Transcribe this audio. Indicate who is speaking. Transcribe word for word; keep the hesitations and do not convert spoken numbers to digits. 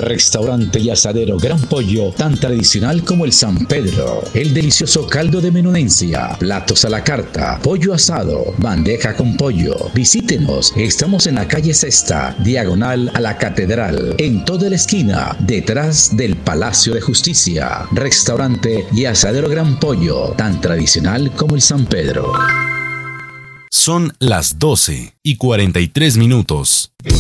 Speaker 1: Restaurante y asadero Gran Pollo, tan tradicional como el San Pedro. El delicioso caldo de menudencia, platos a la carta, pollo asado, bandeja con pollo. Visítenos, estamos en la calle Sexta, diagonal a la Catedral, en toda la esquina, detrás del Palacio de Justicia. Restaurante y asadero Gran Pollo, tan tradicional como el San Pedro.
Speaker 2: Son las doce y cuarenta y tres minutos.